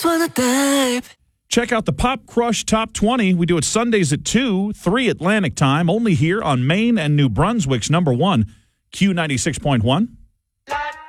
wanna dive. Check out the Pop Crush Top 20. We do it Sundays at 2, 3 Atlantic time, only here on Maine and New Brunswick's #1, Q96.1.